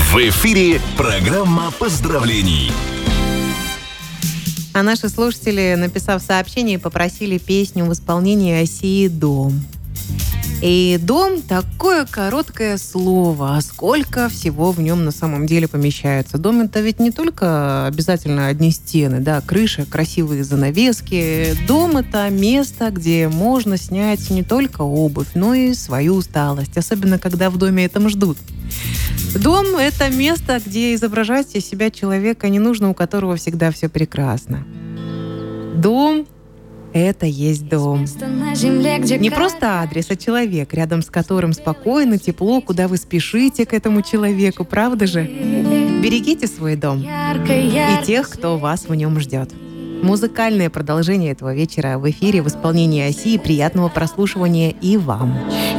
В эфире программа поздравлений. А наши слушатели, написав сообщение, попросили песню в исполнении Асии «Дом». И дом — такое короткое слово, а сколько всего в нем на самом деле помещается. Дом — это ведь не только обязательно одни стены, да, крыша, красивые занавески. Дом — это место, где можно снять не только обувь, но и свою усталость, особенно когда в доме этом ждут. Дом — это место, где изображать из себя человека не нужно, у которого всегда все прекрасно. Дом — это есть дом. Не просто адрес, а человек, рядом с которым спокойно, тепло, куда вы спешите к этому человеку, правда же? Берегите свой дом и тех, кто вас в нем ждет. Музыкальное продолжение этого вечера в эфире в исполнении Асии. Приятного прослушивания и вам.